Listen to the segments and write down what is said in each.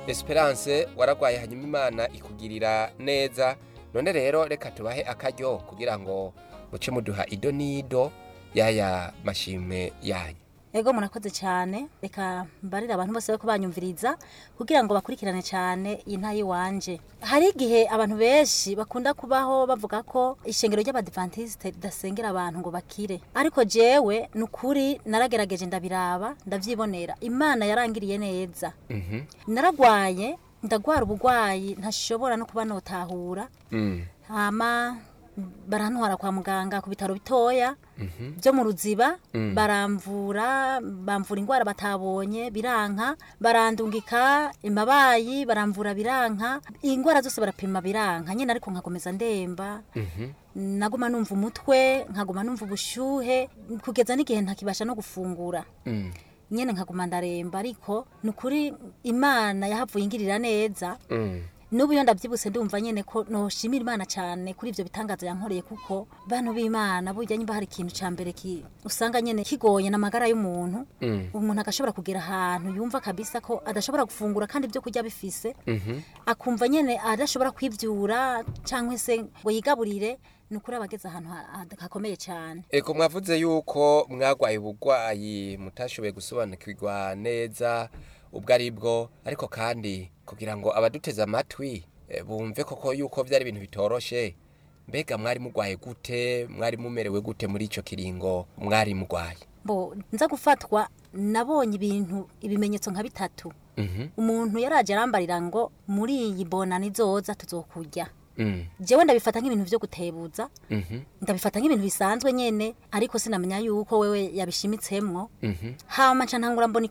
Esperance waragwaye hanyuma Imana ikugirira neza. None rero reka tubahe akaryo kugira ngo muce muduha ido nido yaya mashimwe yanyu. Ego murakoze cyane, reka mbarira abantu bose bako banyumviriza kugira ngo bakurikirane cyane intayi wanje. Hari igihe abantu benshi bakunda kubaho bavuga ko ishengero ry'Abadventiste ridasengera abantu ngo bakire, ariko jewe nukuri naragerageje ndabiraba ndavyibonera, Imana yarangiriye neza. Naragwaye ndagwara ubugwayi ntashobora no kuba notahura. Hama barantwara kwa muganga ku bitaro bitoya byo mu Ruziba, bamvura ingwara batabonye biranka, barandungika imabayi baramvura biranka, ingwara zose barapima biranka nyene, ariko nkakomeza ndemba. Naguma numva umutwe, nkaguma numva ubushuhe, kugeza n'igihe ntakibasha no gufungura. Nyene nkaguma ndaremba, ariko nukuri Imana yahavuye ingirira neza. Nubu yo ndavyibuse ndumva nyene ko noshimira Imana cyane kuri ivyo bitangaza yankoreye, kuko bantu b'Imana burya nyimba hari ikintu ca mbere usanga nyene kigoye n'amagara y'umuntu. Umuntu agashobora kugera ahantu yumva kabisa ko adashobora gufungura kandi ibyo kurya bifise, akumva nyene adashobora kwivyura canke se ngo yigaburire, nukuri abageze ahantu hakomeye cyane. Eko mwavuze yuko mwagwaye ubugwayi mutashoboye gusobanukirwa neza ubwo aribwo, ariko kandi kugira ngo abaduteze amatwi bumve koko yuko byari ibintu bitoroshe, mbega mwari mugwaye gute, mwari mumerewe gute muri ico kiringo mwari mugwaye? Nza gufatwa nabonye ibimenyetso nka bitatu. Umuntu yaraje arambarira ngo muri iyi bonani zoza tuzokurya. Jewe ndabifata nk'ibintu byo gutebuza, ndabifata nk'ibintu bisanzwe nyene, ariko sinamenya yuko wewe yabishimitsemwo. Hama nca ntangura mbona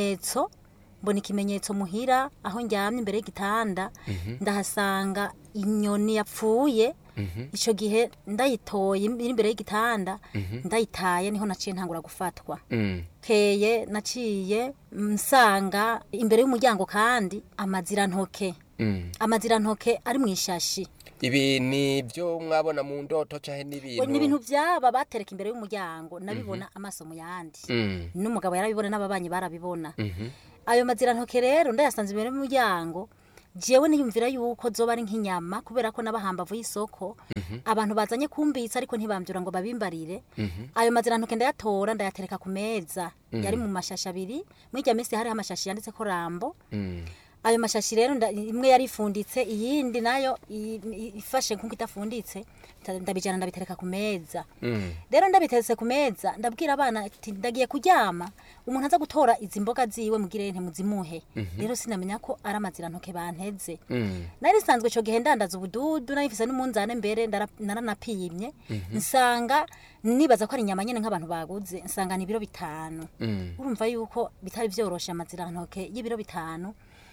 ikimenyetso muhira aho njyamye imbere y'igitanda, ndahasanga inyoni yapfuye. Ico gihe ndayitoye imbere y'igitanda, ndayitaye niho naciye ntangura gufatwa. Keye naciye nsanga imbere y'umuryango kandi amazirantoke ari mu ishashi. Ibi ni byo mwabona mu ndoto cyahe n'ibintu? Ni ibintu byaba batereka imbere y'umuryango, nabibona amaso mu yandi. N'umugabo yarabibona n'ababanyi barabibona. Ayo mazirantoke rero ndayasanze imbere y'umuryango, jewe niyumvira yuko zoba ari nk'inyama, kubera ko nabahambavu y'isoko abantu bazanye kumbitsa, ariko ntibambyura ngo babimbarire. Ayo mazirantoke ndayatora ndayatereka ku meza, yari mu mashashi abiri. Muri irya minsi hari amashashi yanditse ko Rambo. Ayo mashashi rero imwe yari ifunditse, iyindi nayo ifashe nkuko itafunditse, ndabijana ndabitereka ku meza. Rero ndabiteretse ku meza, ndabwira abana ati ndagiye kuryama, umuntu aza gutora izi mboga ziwe mugire ntimuzimuhe. Rero sinamenya ko ari amazirantoke banteze. Nari sanzwe ico gihe ndandaza ubududu, nayifise n'umunzane mbere naranapimye, nsanga nibaza ko ari inyama nyene nk'abantu baguze, nsanga ni ibiro 5. Urumva yuko bitari vyoroshe amazirantoke y'ibiro 5.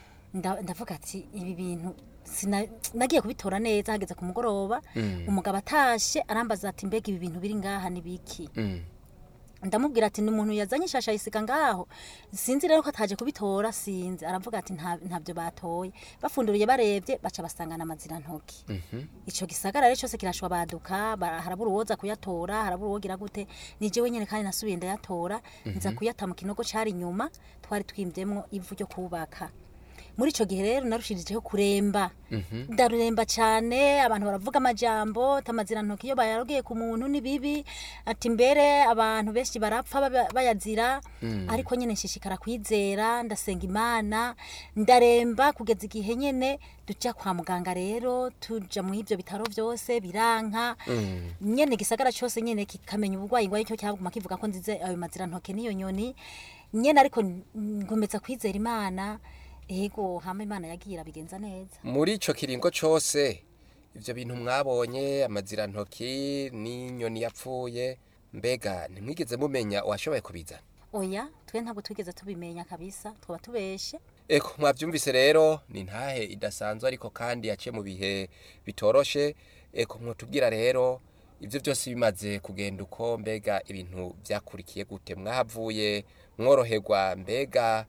Ndavuga ati ibi bintu nagiye kubitora neza. Hageze ku mugoroba, umugabo atashe arambaza ati mbega ibi bintu biri ngaha ni biki? Ndamubwira ati ni umuntu yazanye ishasha yisiga ngaho, sinzi rero ko ataje kubitora, sinzi. Aravuga ati ntabyo batoye. Bafunduriye barebye baca basangana amazirantoki. Ico gisagara rero cyose kirashwa baduka, harabura uwoza kuyatora, harabura uwogira gute. Ni jewe nyene kandi nasubiye ndayatora, nza kuyata mu kinogo cari inyuma twari twimvyemwo ivu ryo kubaka. Muri ico gihe rero narushirijeho kuremba. Ndaruremba cyane, abantu baravuga amajambo, tamazirantoki iyo bayarogiye ku muntu ni bibi, ati mbere abantu benshi barapfa bayazira. Ariko nyene nshishikara kwizera, ndasenga Imana, ndaremba kugeza igihe nyene duja kwa muganga. Rero tuja mu ivyo bitaro byose biranka. Nyene gisagara cyose nyene kikamenya ubugwayi ngwaye cyo cyaguma kivuga ko nzize ayo mazirantoke niyo nyoni nyene, ariko ngomeza kwizera Imana. Ego hama Imana yagira bigenza neza. Muri ico kiringo cyose ivyo bintu mwabonye, amazirantoki n'inyoni yapfuye, mbega ntimwigeze mumenya uwashoboye kubizana? Oya, twe ntabwo twigeze tubimenya kabisa, twaba tubeshe. Eko mwavyumvise rero, ni ntahe idasanzwe ariko kandi yaciye mu bihe bitoroshe. Eko mwotubwira rero ivyo byose bimaze kugenda uko, mbega ibintu byakurikiye gute? Mwahavuye mworoherwa? Mbega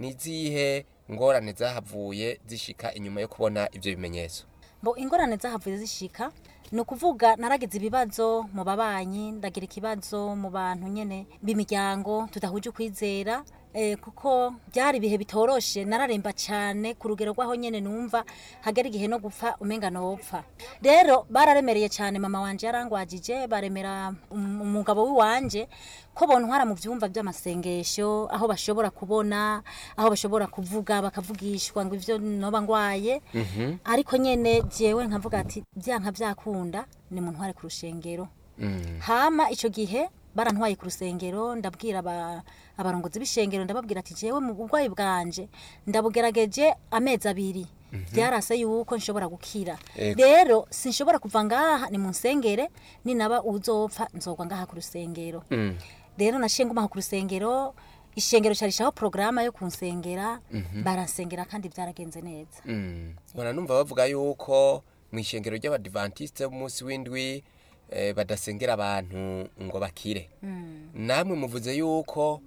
nizihe ngorane zahavuye zishika inyuma yo kubona ivyo bimenyetso? Ingorane zahavuye zishika nukuvuga naragize ibibazo mu babanyi, ndagira ikibazo mu bantu nyene b'imiryango tudahuje kwizera. kuko byari ibihe bitoroshe nararemba cyane ku rugero rw'aho nyene numva hagera igihe no gupfa umenga nopfa rero bararemereye cyane mama wanje yarangwajije baremera umugabo w'iwanje ko bontwara mu byumba by'amasengesho aho bashobora kubona aho bashobora kuvuga bakavugishwa ngo ivyo noba ngwaye ariko nyene jewe nkavuga ati byanka byakunda ni mu ntware ku rushengero hama ico gihe barantwaye ku rusengero ndabwira abarongozi b'ishengero ndababwira ati jewe mu bugwayi bwanje ndabugerageje amezi 2 byarase yuko nshobora gukira rero sinshobora kuva ngaha ni mu nsengere ni naba uzopfa nzogwa ngaha ku rusengero rero nashenguma ku rusengero ishengero carishaho programa yo kunsengera baransengera kandi byaragenze neza bona numva bavuga yuko mu ishengero ry'abadventiste b'umunsi w'indwi badasengera abantu ngo bakire namwe muvuze yuko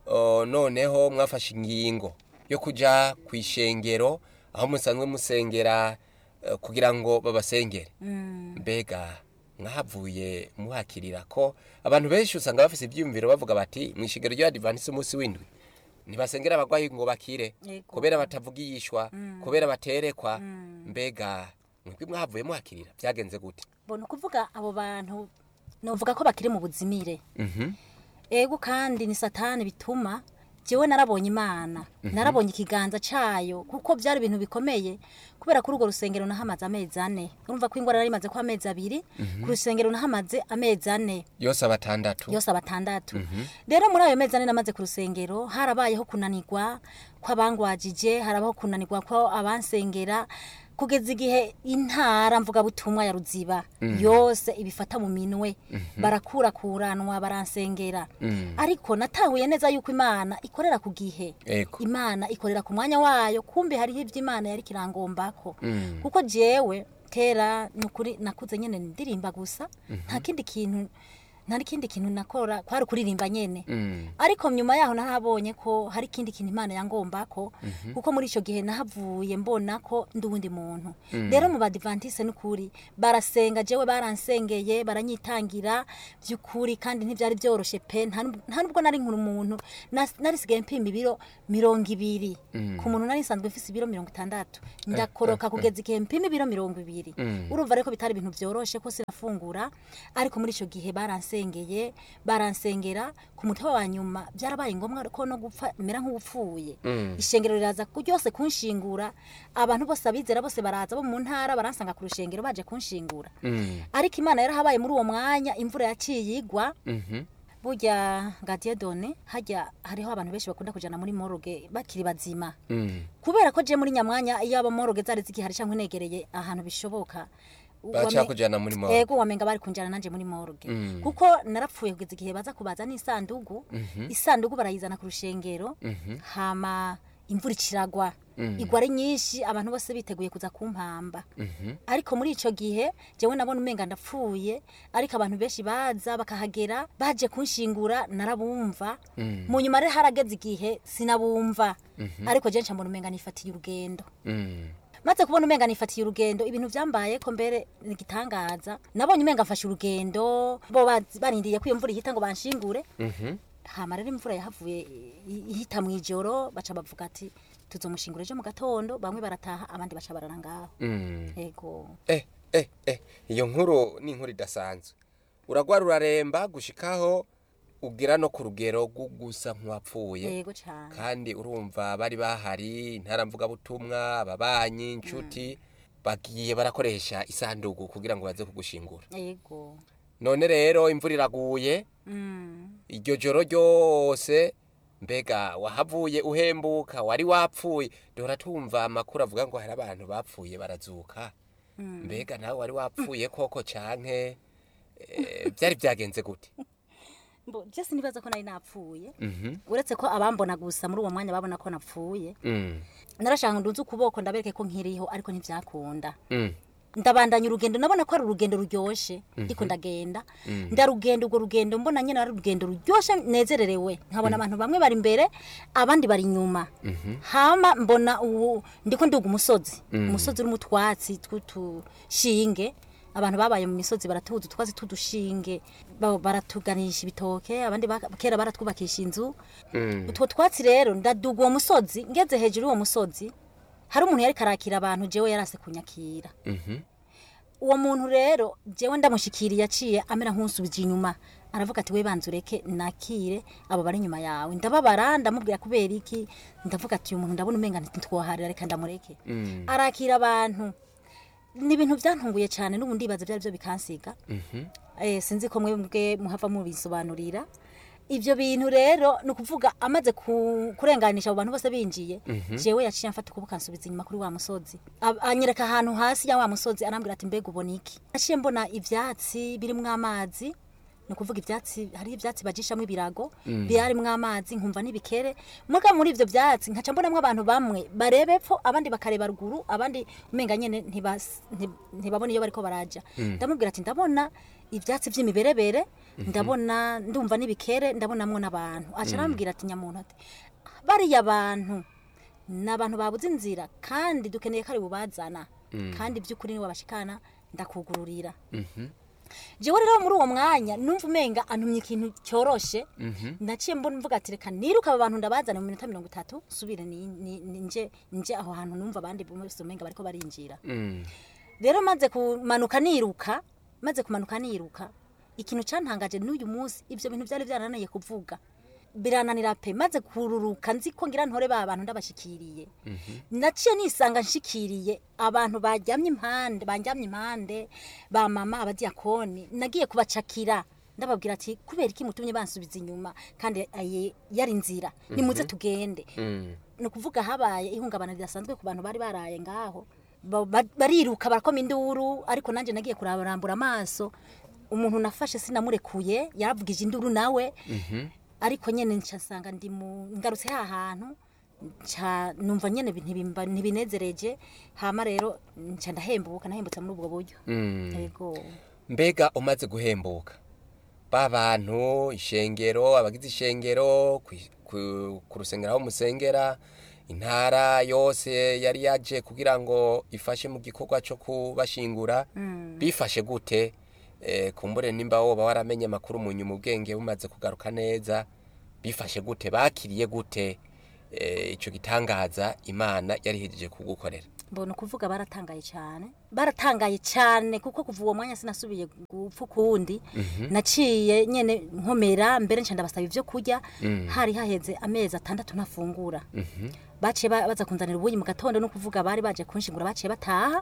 noneho mwafashe ingingo yo kuja ku ishengero aho musanzwe musengera kugira ngo babasengere mbega mwahavuye muhakirira ko abantu benshi usanga bafise ibyumviro bavuga bati mu ishengero ry'abadventiste umunsi w'indwi ntibasengera abagwayi ngo bakire kubera batavugishwa kubera baterekwa mbega mwebwe mwahavuye muhakirira byagenze gute bona kuvuga abo bantu novuga ko bakiri mu buzimire ego kandi ni satani bituma jewe narabonye imana narabonye ikiganza cayo kuko byari ibintu bikomeye kubera ko urugo rusengero nahamaze amezi 4 urumva ko ingwara narimaze ko amezi 2 ku rusengero nahamaze amezi 4 yose abatandatu rero muri ayo mezi 4 namaze ku rusengero harabayeho kunanirwa kw'abangwajije harabaho kunanirwa ko abansengera kugeza igihe intara mvuga butumwa ya Ruziba yose ibifata mu minwe barakurakuranwa baransengera ariko natahuye neza yuko Imana ikorera ku gihe Imana ikorera ku mwanya wayo kumbe hari ivyo Imana yari kirangombako kuko jewe kera nukuri nakuze nyene ndirimba gusa nta kindi kintu nakora kwari kuririmba nyene ariko nyuma yaho narabonye ko hari kindi kintu Imana yangombako kuko muri ico gihe nahavuye mbona ko nduwundi muntu rero mu badventiste n'ukuri barasenga jewe baransengeye baranyitangira by'ukuri kandi ntivyari byoroshe pe nta nubwo nari nkuru umuntu narisigaye mpimba ibiro 200 ku muntu nari sanzwe mfise ibiro 60 ndakoroka kugeza igihe mpimba ibiro 200 urumva reko bitari ibintu byoroshe ko sinafungura ariko muri ico gihe baransengera ku mutwe wa nyuma byarabaye ngombwa ko no gupfa mera nk'ubupfuye ishengero riraza kuryose kunshingura abantu bose abizera bose baraza bo mu ntara baransanga ku rushengero baje kunshingura ariko Imana yarahabaye muri uwo mwanya imvura yaciye igwa burya Gadiedone hajya hariho abantu benshi bakunda kujana muri morgue bakiri bazima kubera ko je muri nyamwanya iyo aba morgue zari zigihari cyangwa negereye ahantu bishoboka bacha kujana muri morgue ego wamenga bari kunjana nanje muri morgue kuko narapfuye kugeza igihe baza kubaza n'isandugu isandugu barayizana ku rushengero hama imvura ikiragwa igwa ari nyinshi abantu bose biteguye kuza kumpamba ariko muri ico gihe jewe nabona umenga ndapfuye ariko abantu benshi baza bakahagera baje kunshingura narabumva mu nyuma rero harageze igihe sinabumva ariko je ncambona umenga nifatiye urugendo maze kubona umenga nifatiye urugendo ibintu byambaye ko mbere nigitangaza nabonye umenga mfashe urugendo bo barindiye ko iyo mvura ihita ngo banshingure hama rero imvura yahavuye ihita mu ijoro baca bavuga ati tuzomushingura ejo mu gatondo bamwe barataha abandi baca barara ngaho yego iyo nkuru ni inkuru idasanzwe uragwara uraremba gushikaho ugira no ku rugero gusa nk'uwapfuye yego cyane kandi urumva bari bahari intaramvuga butumwa ababanyi inshuti bagiye barakoresha isandugu kugira ngo baze kugushingura yego none rero imvura iraguye iryo joro ryose mbega wahavuye uhembuka wari wapfuye dora tumva amakuru avuga ngo hari abantu bapfuye barazuka mbega nawe wari wapfuye koko canke byari byagenze gute Jesse nibaza ko nari napfuye uretse ko abambona gusa muri uwo mwanya babona ko napfuye narashaka ndunze ukuboko ndabereke ko nkiriho ariko ntivyakunda ndabandanya urugendo nabona ko ari urugendo ruryoshe ndiko ndagenda ndarugendo urwo rugendo mbona nyene ari urugendo ruryoshe nezererewe nkabona abantu bamwe bari imbere abandi bari inyuma hama mbona ndiko nduga umusozi uri mu twatsi tw'utushinge abantu babaye mu misozi baratuza utwazi tudushinge baratuganisha ibitoke abandi kera baratwubakisha inzu utwo twatsi rero ndaduga uwo musozi ngeze hejuru y'uwo musozi hari umuntu yari karakira abantu jewe yarase kunyakira uwo muntu rero jewe ndamushikiriye yaciye amera nk'unsubije inyuma aravuga ati we banzureke nakire abo bari inyuma yawe ndababara ndamubwira kubera iki ndavuga ati uyu muntu ndabona umenga ntitwoharira reka ndamureke arakira abantu ni ibintu byantunguye cyane n'ubundi ibaza byari byo bikansiga sinzi ko mwebwe muhava mu bisobanurira ivyo bintu rero no kuvuga amaze kurenganisha abo bantu bose binjiye jewe yaciye amfata kubuka nsubiza inyuma kuri wa musozi anyereka ahantu hasi ya wa musozi arambwira ati mbega ubona iki aciye mbona ivyatsi birimwo amazi no kuvuga ivyatsi hari ivyatsi bajishamwe ibirago biyarimwo amazi nkumva nibikere muga muri ivyo vyatsi nkaca mbonamwe abantu bamwe barebepfo abandi bakareba ruguru abandi umenga nyene ntibabona iyo bariko baraja ndamubwira ati ndabona ivyatsi vy'imiberebere ndabona ndumva nibikere ndabonamwo n'abantu aca arambwira ati nyamuntu ati bariya abantu n'abantu babuze inzira kandi dukeneye ko ari bubazana kandi by'ukuri ni wabashikana ndakugururira jewe rero muri uwo mwanya numva umenga antumye ikintu cyoroshe naciye mbona mvuga ati reka niruka aba bantu ndabazana mu minota 30 subire nje aho hantu numva abandi bose umenga bariko barinjira rero maze kumanuka niruka ikintu cantangaje n'uyu munsi ivyo bintu byari byarananiye kuvuga birananira pe maze kururuka nzi ko ngira ntore ba bantu ndabashikiriye naciye nisanga nshikiriye abantu banjamye impande ba mama abadiakoni nagiye kubacakira ndababwira ati kubera iki mutumye bansubiza inyuma kandi yari nzira nimuze tugende no kuvuga habaye ihungabana ridasanzwe ku bantu bari baraye ngaho bariruka barakoma induru ariko nanje nagiye kurarambura amaso umuntu nafashe sinamurekuye yaravugije induru nawe ariko nyene ncasanga ndi mu ngarutse hahantu numva nyene ntibinezereje hama rero nca nahembutse muri ubwo buryo yego mbega umaze guhembuka babantu ishengero abagize ishengero ku rusengero aho musengera intara yose yari yaje kugira ngo ifashe mu gikorwa cyo kubashingura bifashe gute kumbure nimba woba waramenye makuru mu nyuma ubwenge bumaze kugaruka neza bifashe gute bakiriye gute ico gitangaza Imana yari hejeje kugukorera mbona kuvuga baratangaye cyane kuko kuva uwo mwanya sinasubiye gupfa kundi naciye nyene nkomera mbere nca ndabasaba ivyo kurya hari haheze amezi 6 ntafungura bace baza kunzanira ubuyi mu gatondo no kuvuga bari baje kunshingura bace bataha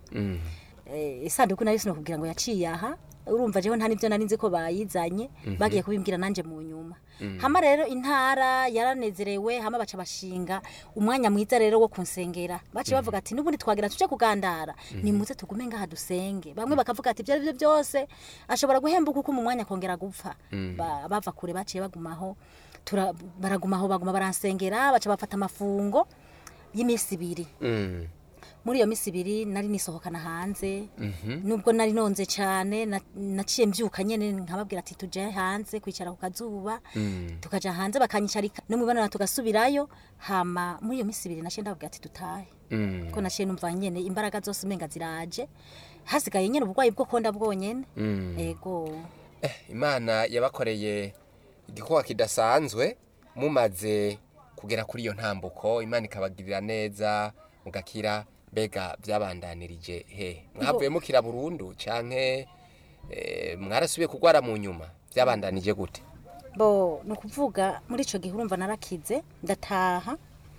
isanduku nayo sino kugira ngo yaciye aha urumva jewe nta nivyo narinzi ko bayizanye bagiye kubimbwira nanje mu nyuma hama rero intara yaranezerewe hama baca bashinga umwanya mwiza rero wo kunsengera bace bavuga ati nubundi twagira tuje kugandara nimuze tugume ngaha dusenge bamwe bakavuga ati byo byose ashobora guhembuka uko mu mwanya kongera gupfa bava kure baciye bagumaho baguma baransengera baca bafata amafungo y'imisi 2 muri iyo misi 2 nari nisohokana hanze nubwo nari nonze cyane naciye mbyuka nyene nkababwira ati tuje hanze kwicara ku kazuba tukaja hanze bakanyicarika no mubana tugasubirayo hama muri iyo misi 2 naciye ndababwira ati dutahe ko naciye numva nyene imbaraga zose umenga ziraje hasigaye nyene ubugwayi bwo konda bwonyene ego Imana yabakoreye igikorwa kidasanzwe mumaze kugera kuri iyo ntambuko Imana ikabagirira neza mugakira bega byabandanirije mwavuye mukira burundu canke mwarasubiye kugwara mu nyuma byabandanije gute no kuvuga muri ico gihe urumva narakize ndataha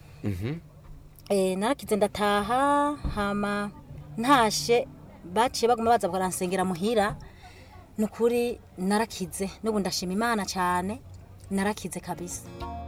narakize ndataha hama ntashe baciye baguma baza baransengera muhira nukuri narakize n'ubu ndashima Imana cyane narakize kabisa